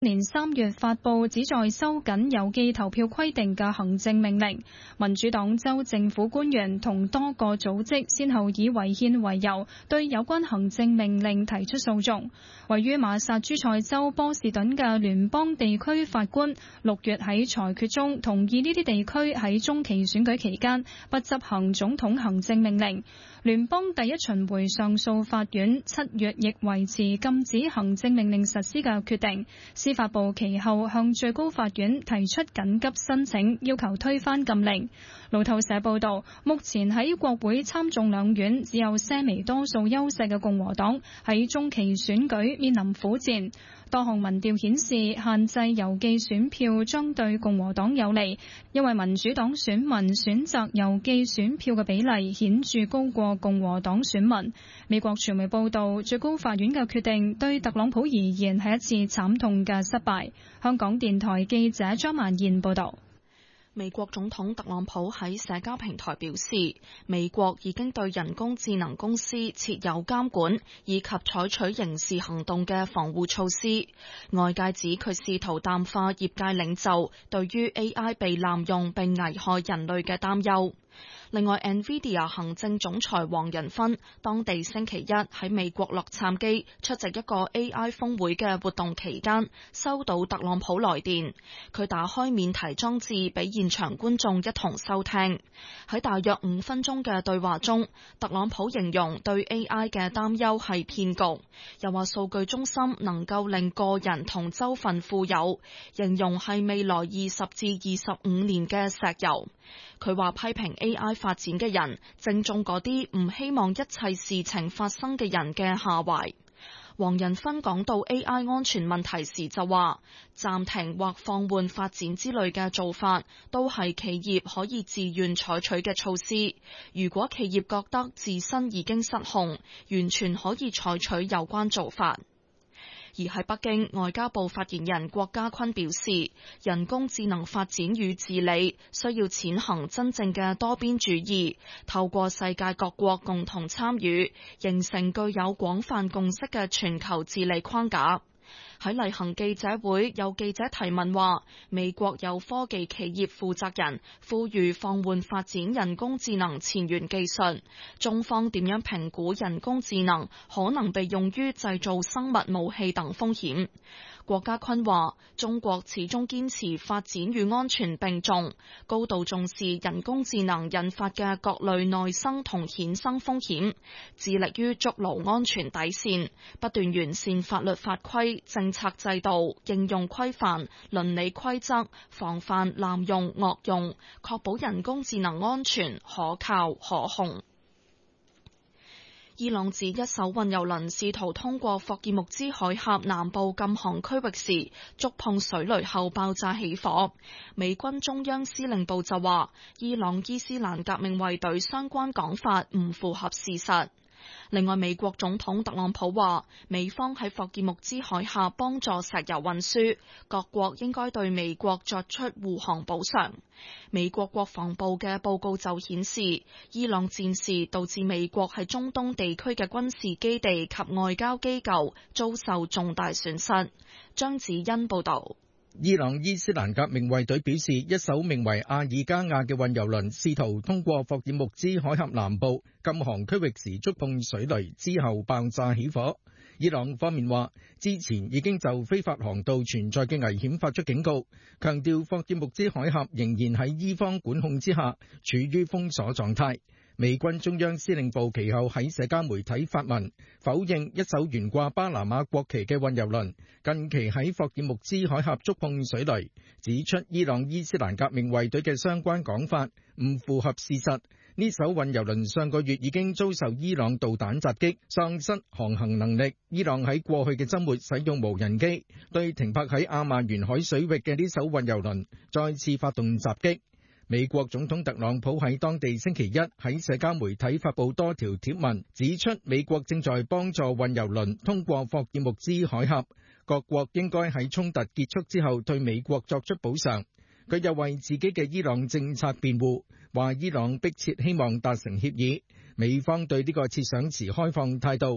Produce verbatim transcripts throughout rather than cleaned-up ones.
年三月發布旨在收緊郵寄投票規定嘅行政命令，民主黨州政府官員同多個組織先後以違憲為由，對有關行政命令提出訴訟。位於馬薩諸塞州波士頓嘅聯邦地區法官六月喺裁決中同意呢啲地區喺中期選舉期間不執行總統行政命令。聯邦第一巡迴上訴法院七月亦維持禁止行政命令實施嘅決定。司法部其後向最高法院提出緊急申請，要求推翻禁令。路透社報道，目前喺國會參眾兩院只有些微多數優勢嘅共和黨喺中期選舉面臨苦戰。多項民調顯示，限制郵寄選票將對共和黨有利，因為民主黨選民選擇郵寄選票嘅比例顯著高過共和黨選民。美國傳媒報道，最高法院嘅決定對特朗普而言係一次慘痛嘅失敗。香港電台記者張曼燕報道。 美國總統特朗普喺社交平台表示，美國已經對人工智能公司設有監管以及採取刑事行動嘅防護措施。外界指佢試圖淡化業界領袖對於 A I 被濫用並危害人類嘅擔憂。另外 ，NVIDIA 行政總裁黃仁勳當地星期一喺美國洛杉磯出席一個 A I 峰會嘅活動期間，收到特朗普來電。佢打開免提裝置俾現場觀眾一同收聽。喺大約五分鐘嘅對話中，特朗普形容對 A I 嘅擔憂係騙局，又話數據中心能夠令個人同州份富有，形容係未來二十至二十五年嘅石油。佢話批評 A I 發展嘅人正中嗰啲唔希望一切事情發生嘅人嘅下懷。黃仁勳講到 A I 安全問題時就話，暫停或放緩發展之類嘅做法都係企業可以自願採取嘅措施。如果企業覺得自身已經失控，完全可以採取有關做法。而喺北京，外交部發言人郭家坤表示，人工智能發展與治理需要踐行真正嘅多邊主義，透過世界各國共同參與，形成具有廣泛共識嘅全球治理框架。喺例行記者會，有記者提問話，美國有科技企業負責人呼籲放緩發展人工智能前沿技術，中方點樣評估人工智能可能被用於製造生物武器等風險？郭家坤話，中國始終堅持發展與安全並重，高度重視人工智能引發嘅各類內生同衍生風險，致力於築牢安全底線，不斷完善法律法規、政策制度、應用規範、倫理規則，防範濫用惡用，確保人工智能安全、可靠、可控。伊朗指一艘運油輪試圖通過霍爾木茲海峽南部禁航區域時，觸碰水雷後爆炸起火。美軍中央司令部就話，伊朗伊斯蘭革命衛隊相關講法唔符合事實。另外，美國總統特朗普話，美方喺霍爾木茲海峽幫助石油運輸，各國應該對美國作出護航補償。美國國防部嘅報告就顯示，伊朗戰事導致美國喺中東地區嘅軍事基地及外交機構遭受重大損失。張子欣報導。 伊朗伊斯蘭革命衛隊表示，一艘名為阿爾加亞嘅運油輪試圖通過霍爾木茲海峽南部禁航區域時觸碰水雷之後爆炸起火。伊朗方面話，之前已經就非法航道存在嘅危險發出警告，強調霍爾木茲海峽仍然喺伊方管控之下，處於封鎖狀態。美軍中央司令部其後喺社交媒體發文，否認一艘懸掛巴拿馬國旗嘅運油輪近期喺霍爾木茲海峽觸碰水雷，指出伊朗伊斯蘭革命衛隊嘅相關講法唔符合事實。呢艘運油輪上個月已經遭受伊朗導彈襲擊，喪失航行能力。伊朗喺過去嘅週末使用無人機對停泊喺阿曼沿海水域嘅呢艘運油輪再次發動襲擊。美國總統特朗普喺當地星期一喺社交媒體發布多條貼文，指出美國正在幫助運油輪通過霍爾木茲海峽，各國應該喺衝突結束之後對美國作出補償。佢又為自己嘅伊朗政策辯護，話伊朗迫切希望達成協議，美方對呢個設想持開放態度。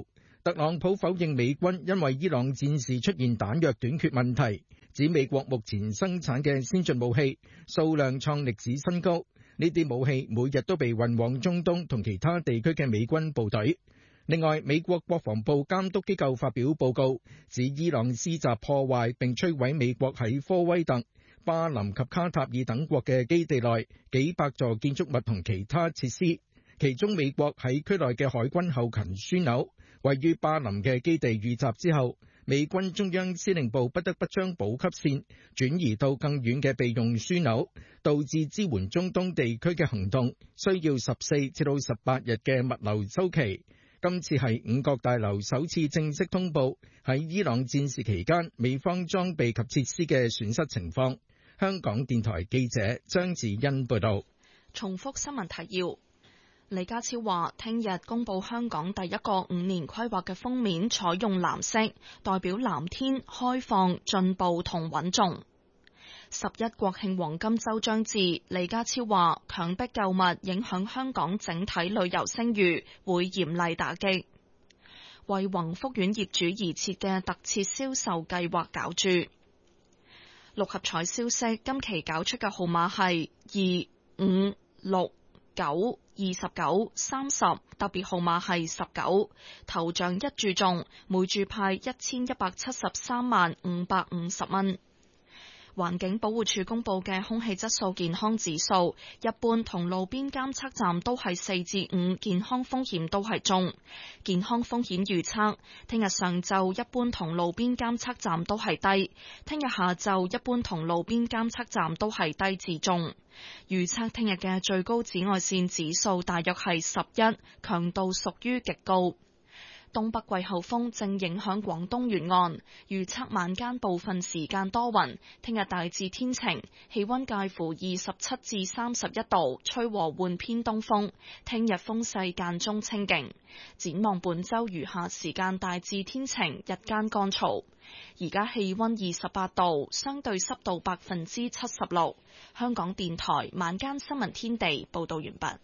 特朗普否認美軍因為伊朗戰事出現彈藥短缺問題，指美國目前生產嘅先進武器數量創歷史新高，呢啲武器每日都被運往中東同其他地區嘅美軍部隊。另外，美國國防部監督機構發表報告，指伊朗施襲破壞並摧毀美國喺科威特、巴林及卡塔爾等國嘅基地內幾百座建築物同其他設施，其中美國喺區內嘅海軍後勤樞紐位於巴林嘅基地遇襲之後，美軍中央司令部不得不將補給線轉移到更遠嘅備用樞紐，導致支援中東地區嘅行動需要十四至到十八日嘅物流周期。今次係五角大樓首次正式通報喺伊朗戰事期間美方裝備及設施嘅損失情況。香港電台記者張智欣報道。 重複新聞提要。李家超話：聽日公布香港第一個五年規劃嘅封面採用藍色，代表藍天、開放、進步同穩重。十一國慶黃金週將至，李家超話：強迫購物影響香港整體旅遊聲譽，會嚴厲打擊。為宏福苑業主而設嘅特設銷售計劃攪珠。六合彩消息，今期攪出嘅號碼係二、五、六、九、二十九、三十，特別號碼係十九，頭獎一注中，每注派一千一百七十三萬五百五十蚊。環境保護署公布嘅空氣質素健康指數，一般同路邊監測站都係四至五，健康風險都係中。健康風險預測，聽日上晝一般同路邊監測站都係低，聽日下晝一般同路邊監測站都係低至中。預測聽日嘅最高紫外線指數大約係十一，強度屬於極高。東北季候風正影響廣東沿岸，預測晚間部分時間多雲，聽日大致天晴，氣溫介乎二十七至三十一度，吹和緩偏東風，聽日風勢間中清勁。展望本週餘下時間大致天晴，日間乾燥。而家氣溫二十八度，相對濕度百分之七十六。香港電台晚間新聞天地報道完畢。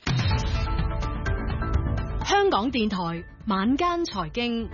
香港電台晚間財經，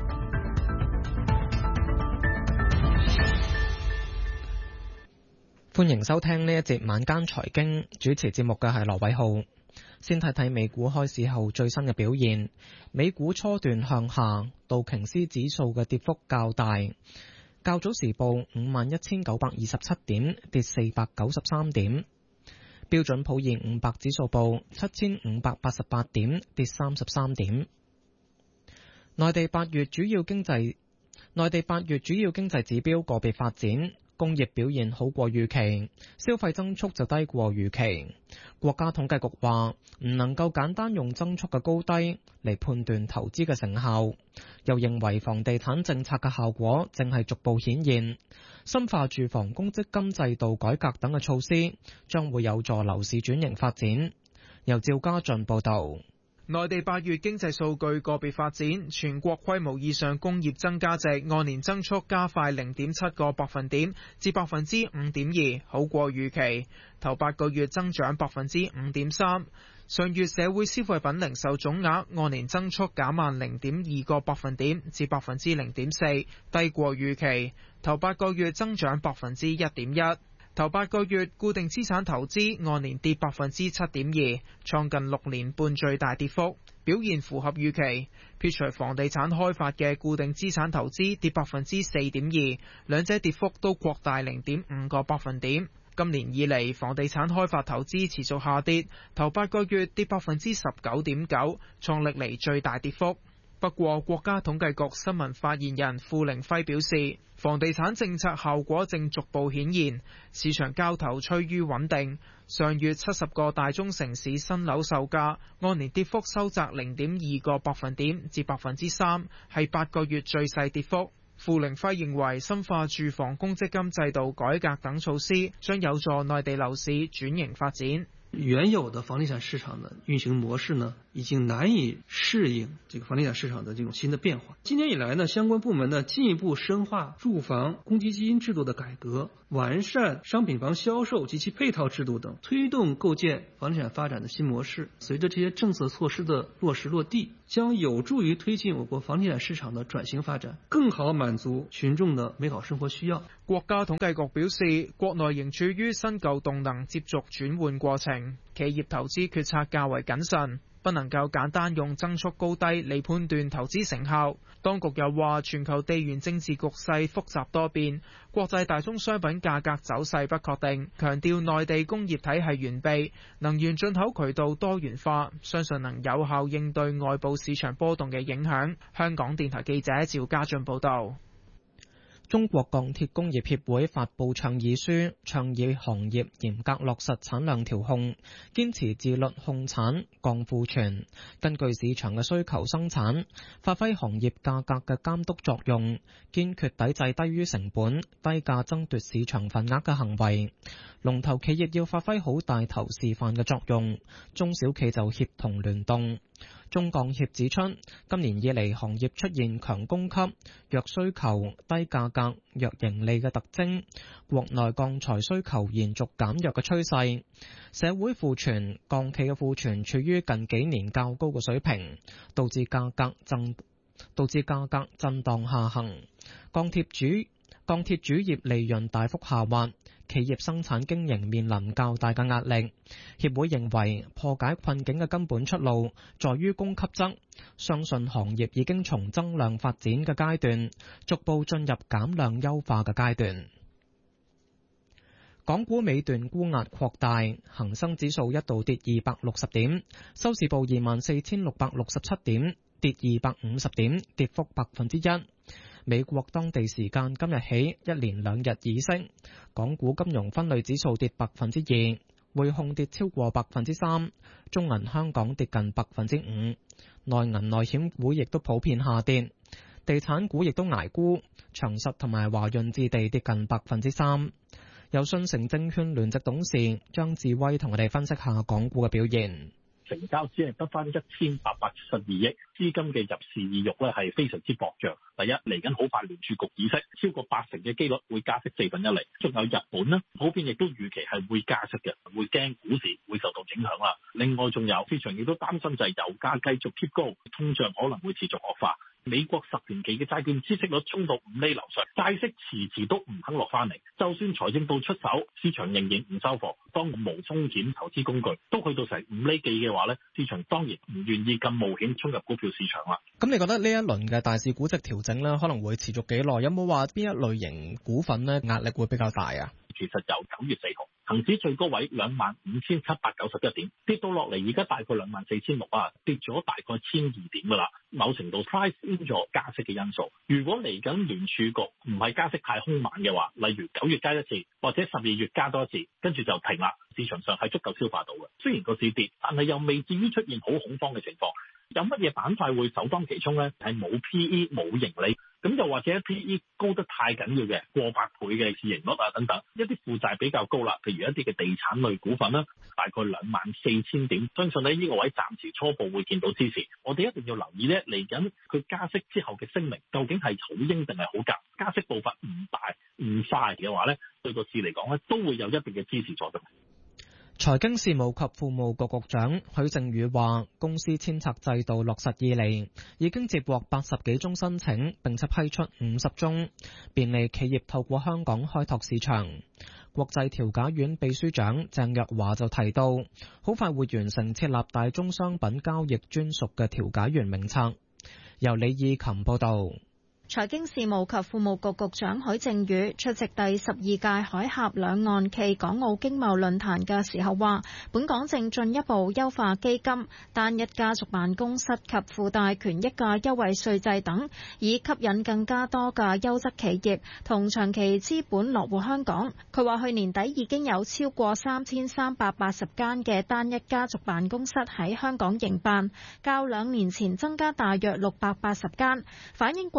歡迎收聽呢一節晚間財經，主持節目嘅係羅偉浩。先睇睇美股開市後最新嘅表現，美股初段向下，道瓊斯指數嘅跌幅較大，較早時報五萬一千九百二十七點，跌四百九十三點。標準普爾五百指數報七千五百八十八點，跌三十三點。內地八月主要經濟內地八月主要經濟指標個別發展，工業表現好過預期，消費增速就低過預期。國家統計局話唔能夠簡單用增速嘅高低嚟判斷投資嘅成效，又認為房地產政策嘅效果正係逐步顯現。深化住房公積金制度改革等嘅措施將會有助樓市轉型發展。由趙家俊報道。 內地八月經濟數據個別發展，全國規模以上工業增加值按年增速加快零點七個百分點至百分之五點二，好過預期。頭八個月增長百分之五點三。上月社會消費品零售總額按年增速減慢零點二個百分點至百分之零點四，低過預期。頭八個月增長百分之一點一。頭八個月固定資產投資按年跌百分之七點二，創近六年半最大跌幅，表現符合預期。撇除房地產開發嘅固定資產投資跌百分之四點二，兩者跌幅都擴大零點五個百分點。今年以嚟，房地產開發投資持續下跌，頭八個月跌百分之十九點九，創歷嚟最大跌幅。不過，國家統計局新聞發言人傅凌輝表示，房地產政策效果正逐步顯現，市場交投趨於穩定。上月七十個大中城市新樓售價按年跌幅收窄零點二個百分點至百分之三，係八個月最細跌幅。傅凌輝認為，深化住房公積金制度改革等措施將有助內地樓市轉型發展。 原有的房地產市場的運行模式呢，已經難以適應這個房地產市場的這種新的變化。今年以來呢，相關部門呢進一步深化住房公積金制度的改革，完善商品房銷售及其配套制度等，推動構建房地產發展的新模式。隨着這些政策措施的落實落地，將有助於推進我國房地產市場的轉型發展，更好滿足群眾的美好生活需要。 國家統計局表示，國內仍處於新舊動能接續轉換過程，企業投資決策較為謹慎，不能夠簡單用增速高低嚟判斷投資成效。當局又話，全球地緣政治局勢複雜多變，國際大宗商品價格走勢不確定，強調內地工業體系完備，能源進口渠道多元化，相信能有效應對外部市場波動嘅影響。香港電台記者趙家俊報道。 中國鋼鐵工業協會發布倡議書，倡議行業嚴格落實產量調控，堅持自律控產、降庫存，根據市場嘅需求生產，發揮行業價格嘅監督作用，堅決抵制低於成本、低價爭奪市場份額嘅行為。龍頭企業要發揮好帶頭示範嘅作用，中小企就協同聯動。中鋼協指出，今年以嚟行業出現強供給、弱需求、低價格、弱盈利嘅特徵，國內鋼材需求延續減弱嘅趨勢，社會庫存、鋼企嘅庫存處於近幾年較高嘅水平，導致價格震導致價格震盪下行。鋼鐵主鋼鐵主業利潤大幅下滑，企業生產經營面臨較大嘅壓力。協會認為破解困境嘅根本出路在於供給側，相信行業已經從增量發展嘅階段逐步進入減量優化嘅階段。港股尾段沽壓擴大，恒生指數一度跌二百六十點，收市報二萬四千六百六十七點，跌二百五十點，跌幅百分之一。美國當地時間今日起一連兩日議息，港股金融分類指數跌百分之二，匯控跌超過百分之三，中銀香港跌近百分之五，內銀內險股亦都普遍下跌，地產股亦都捱沽，長實同埋華潤置地跌近百分之三。由信誠證券聯席董事張志威同我哋分析下港股嘅表現。 成交只係得翻一千八百七十二億，資金嘅入市意欲咧係非常之薄弱。第一，嚟緊好快聯儲局議息，超過八成嘅機率會加息四分一厘。仲有日本呢，普遍亦都預期係會加息嘅，會驚股市會受到影響啦。另外仲有市場亦都擔心就係油價繼續 keep 高，通脹可能會持續惡化。美國十年期嘅債券孳息率衝到五厘樓上，債息遲遲都唔肯落翻嚟。就算財政部出手，市場仍然唔收貨。當無風險投資工具都去到成五厘幾嘅話咧，市場當然唔願意咁冒險衝入股票市場啦。 咁你覺得呢一輪嘅大市估值調整咧，可能會持續幾耐？有冇話邊一類型股份咧壓力會比較大啊？ 其實由九月四號，恒指最高位兩萬五千七百九十一點，跌到落嚟而家大概兩萬四千六啊，跌咗大概千二點噶啦。某程度 price in 咗加息嘅因素。如果嚟緊聯儲局唔係加息太兇猛嘅話，例如九月加一次，或者十二月加多一次，跟住就停啦。市場上係足夠消化到嘅。雖然個市跌，但係又未至於出現好恐慌嘅情況。有乜嘢板塊會首當其衝呢？係冇 P E 冇盈利，咁又或者 P E 高得太緊要嘅，過百倍嘅市盈率啊等等，一啲負債比較高啦，譬如一啲嘅地產類股份啦，大概兩萬四千點，相信呢呢個位暫時初步會見到支持。我哋一定要留意呢，嚟緊佢加息之後嘅聲明究竟係好鷹定係好鴿？加息步伐唔大唔快嘅話呢，對個市嚟講呢都會有一定嘅支持作用。 財經事務及庫務局局長許正宇話，公司遷冊制度落實以嚟，已經接獲八十幾宗申請，並且批出五十宗，便利企業透過香港開拓市場。國際調解院秘書長鄭若驊就提到，好快會完成設立大宗商品交易專屬嘅調解員名冊。由李義琴報道。 財經事務及庫務局局長許正宇出席第十二屆海峽兩岸暨港澳經貿論壇嘅時候話，本港正進一步優化基金、單一家族辦公室及附帶權益嘅優惠稅制等，以吸引更加多嘅優質企業同長期資本落戶香港。佢話去年底已經有超過三千三百八十間嘅單一家族辦公室喺香港營辦，較兩年前增加大約六百八十間，反映國際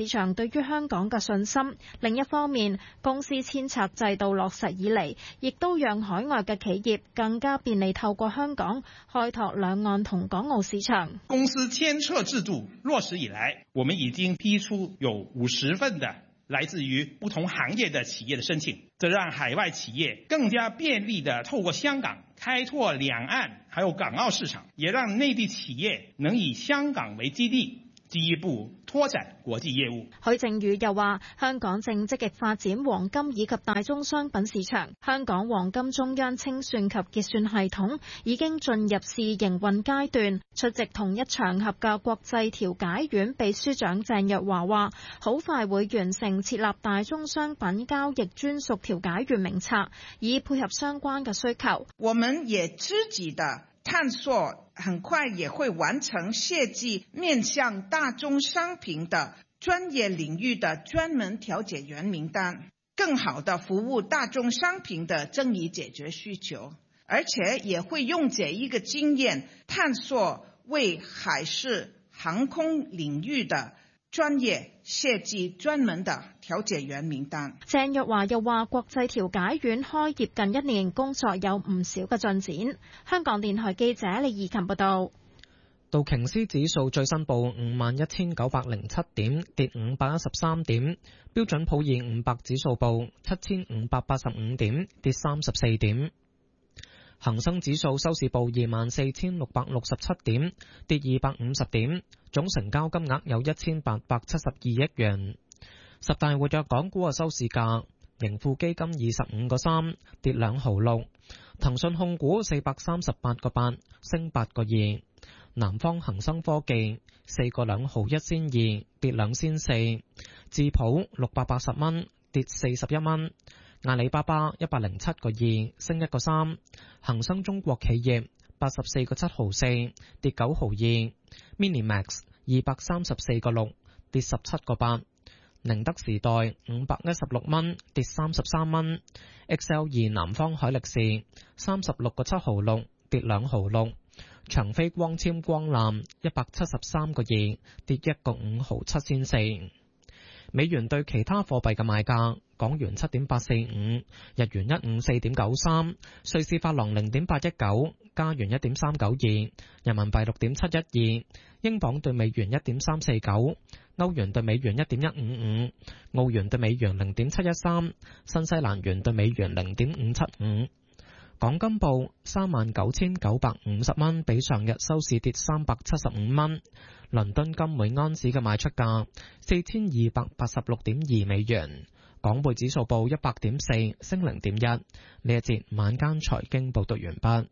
市場對於香港嘅信心。另一方面，公司遷冊制度落實以嚟，亦都讓海外嘅企業更加便利透過香港開拓兩岸同港澳市場。 公司遷冊制度落實以來，我們已經批出有五十份的來自於不同行業的企業的申請，這讓海外企業更加便利地透過香港開拓兩岸還有港澳市場，也讓內地企業能以香港為基地，進一步拓展國際業務。 許正宇又話：香港正積極發展黃金以及大宗商品市場。香港黃金中央清算及結算系統已經進入試營運階段。出席同一場合嘅國際調解院秘書長鄭若驊話：好快會完成設立大宗商品交易專屬調解員名冊，以配合相關嘅需求。 我們也積極的探索，很快也會完成設計面向大宗商品的專業領域的專門調解員名單，更好的服務大宗商品的爭議解決需求，而且也會用這一個經驗探索為海事航空領域的專業設計專門的調解員名單。 鄭若驊又話：國際調解院開業近一年，工作有唔少嘅進展。香港電台記者李怡琴報道。 道瓊斯指數最新報五萬一千九百零七點，跌五百一十三點。標準普爾五百指數報七千五百八十五點，跌三十四點。恒生指數收市報二萬四千六百六十七點，跌二百五十點。總成交金額有一千八百七十二億元。十大活躍港股嘅收市價：盈富基金二十五個三，跌兩毫六；騰訊控股四百三十八個八，升八個二；南方恒生科技四個兩毫一仙二，跌兩仙四；智普六百八十蚊，跌四十一蚊；阿里巴巴一百零七個二，升一個三；恒生中國企業八十四個七毫四，跌九毫二。Minimax 二百三十四個六，跌十七個八。寧德時代五百一十六蚊，跌三十三蚊。X L 二南方海力士三十六個七毫六，跌兩毫六。長飛光纖光纜一百七十三個二，跌一個五毫七仙四。美元對其他貨幣嘅賣價：港元七點八四五，日元一五四點九三，瑞士法郎零點八一九，加元一點三九二，人民幣六點七一二，英鎊對美元一點三四九，歐元對美元一點一五五，澳元對美元零點七一三，新西蘭元對美元零點五七五。港金報三萬九千九百五十蚊，比上日收市跌三百七十五蚊。倫敦金每安士嘅賣出價四千二百八十六點二美元。港匯指數報一百點四，升零點一。呢一節晚間財經報道完畢。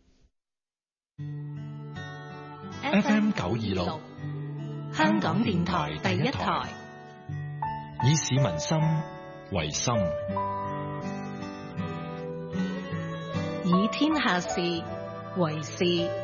F M 九二六，香港電台第一台，以市民心為心， 以天下事為事。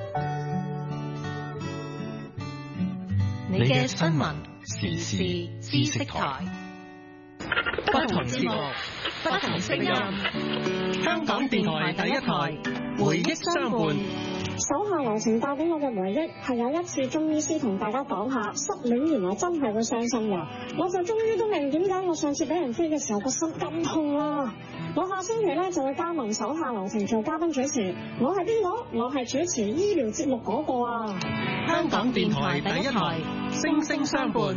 你嘅新聞時事知識台， 不同節目，不同聲音，香港電台第一台，回憶相伴。 手下留情帶俾我嘅回憶係有一次中醫師同大家講下失戀原來真係會傷心嘅，我就終於都明點解我上次俾人飛嘅時候個心咁痛啦。我下星期咧就會加盟手下留情做嘉賓主持，我係邊個？我係主持醫療節目嗰個啊！ 香港電台第一台，聲聲相伴。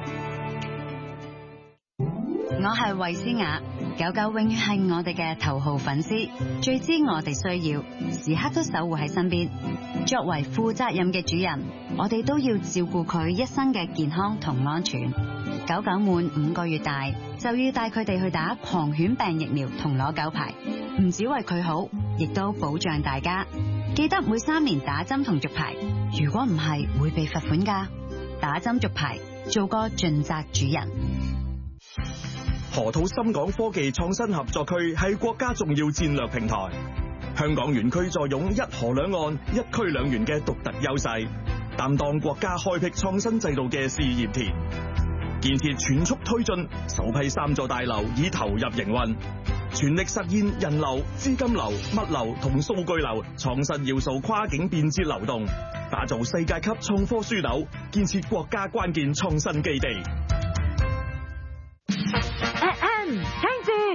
我係衛詩雅，狗狗永遠係我哋嘅頭號粉絲，最知我哋需要，時刻都守護喺身邊。作為負責任嘅主人，我哋都要照顧佢一生嘅健康同安全。狗狗滿五個月大，就要帶佢哋去打狂犬病疫苗同攞狗牌，唔止為佢好，亦都保障大家。記得每三年打針同續牌，如果唔係會被罰款㗎。打針續牌，做個盡責主人。 河套深港科技創新合作區係國家重要戰略平台，香港園區坐擁一河兩岸、一區兩園嘅獨特優勢，擔當國家開闢創新制度嘅試驗田。建設全速推進，首批三座大樓已投入營運，全力實現人流、資金流、物流同數據流創新要素跨境便捷流動，打造世界級創科樞紐，建設國家關鍵創新基地。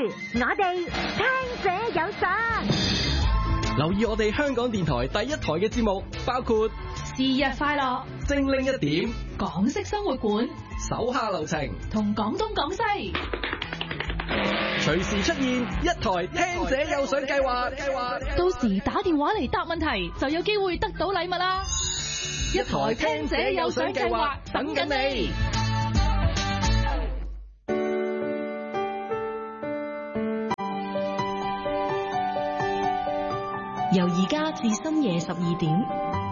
我哋聽者有賞。 留意我哋香港電台第一台嘅節目，包括是日快樂、 精靈一點、 港式生活館、 手下留情同廣東廣西。 隨時出現一台聽者有賞計劃，計劃到時打電話嚟答問題就有機會得到禮物啦！ 一台聽者有賞計劃等緊你。 由而家至深夜十二點，